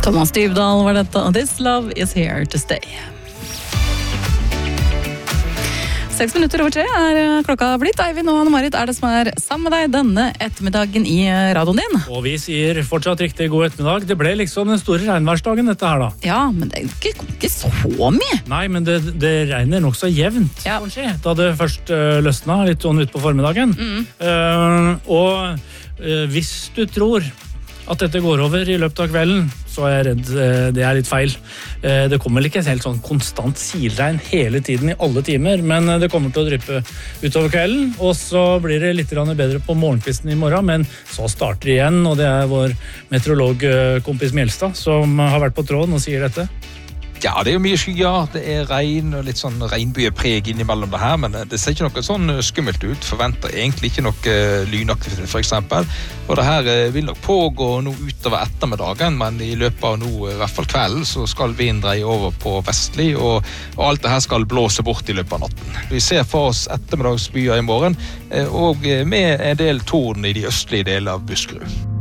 Thomas Dybdahl var dette, og This Love Is Here To Stay. 6:06 klokka blitt. Eivind og Anne-Marit det som sammen med deg denne ettermiddagen i radioen din. Og vi sier fortsatt riktig god ettermiddag. Det ble liksom den store regnværsdagen dette her da. Ja, men det ikke så mye. Nei, men det regner nok så jevnt, kanskje, da det først løsnet litt sånn ut på formiddagen. Hvis du tror at dette går over i løpet av kvelden, så er jeg redd det litt feil. Det kommer ikke helt sånn konstant silregn hele tiden i alle timer, men det kommer til å dryppe utover kvelden, og så blir det litt bedre på morgenkvisten i morgen, men så starter det igjen, og det vår meteorologkompis Mjelstad som har vært på tråden og sier dette. Ja, det jo mye skyer, det regn og litt sånn regnbypreg innimellom det her, men det ser ikke noe sånn skummelt ut. Forventer egentlig ikke noe lynaktivitet for eksempel. Og det her vil nok pågå noe utover ettermiddagen, men i løpet av nå, i hvert fall kvelden, så skal vinden dreie over på vestlig, og alt det her skal blåse bort i løpet av natten. Vi ser for oss ettermiddagsbyer i morgen, og med en del torden i de østlige deler av Buskerud.